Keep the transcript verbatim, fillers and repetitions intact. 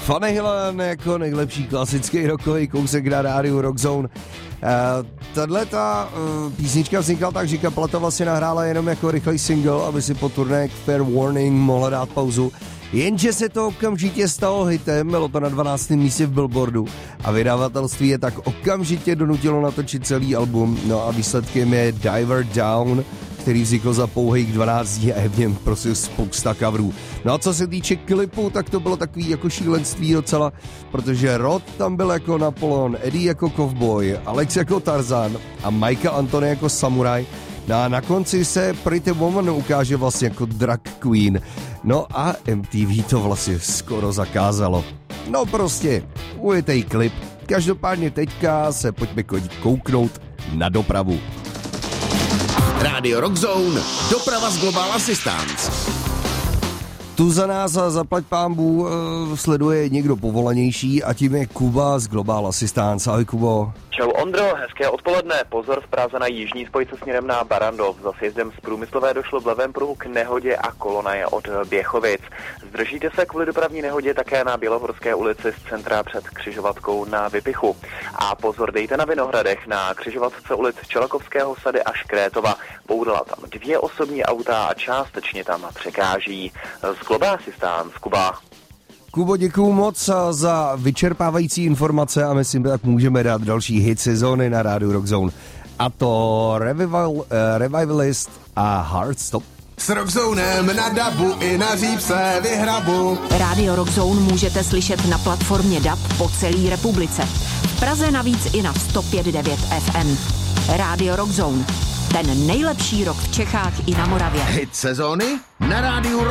Van Halen jako nejlepší klasický rockový kousek na rádiu Rockzone. Uh, Tato uh, písnička vznikla tak, že kapela to vlastně nahrála jenom jako rychlej single, aby si po turné Fair Warning mohla dát pauzu. Jenže se to okamžitě stalo hitem, bylo to na dvanáctém místě v Billboardu a vydavatelství je tak okamžitě donutilo natočit celý album. No a výsledkem je Diver Down, který vznikl za pouhých dvanáct dní a je v něm prostě spousta coverů. No a co se týče klipu, tak to bylo takový jako šílenství docela, protože Rod tam byl jako Napoleon, Eddie jako kovboj, Alex jako Tarzan a Michael Anthony jako samuraj. No a na konci se Pretty Woman ukáže vlastně jako drag queen. No a M T V to vlastně skoro zakázalo. No prostě, ujetej klip. Každopádně teďka se pojďme kouknout na dopravu. Rádio Rockzone, doprava z Global Assistance. Tu za nás a zaplať pánbů uh, sleduje někdo povolanější a tím je Kuba z Global Assistance. Ahoj Kubo. Čau Ondro, hezké odpoledne. Pozor v Praze na jižní spojice směrem na Barandov. Za sjezdem z Průmyslové došlo v levém pruhu k nehodě a kolona je od Běchovic. Zdržíte se kvůli dopravní nehodě také na Bělohorské ulici z centra před křižovatkou na Vypichu. A pozor dejte na Vinohradech na křižovatce ulic Čelakovského sady až Krétova. Boudala tam dvě osobní auta a částečně tam překáží. Z Global Assistance, Kuba. Kubo, děkuju moc za vyčerpávající informace a myslím, že tak můžeme dát další hit sezóny na rádiu Rockzone. A to Revival, uh, Revivalist a Heartstop. S Rockzonem na dabu i na řípse vyhrabu. Rádio Rockzone můžete slyšet na platformě D A B po celé republice. V Praze navíc i na sto pět devět F M. Rádio Rockzone. Ten nejlepší rock v Čechách i na Moravě. Hit sezóny na rádiu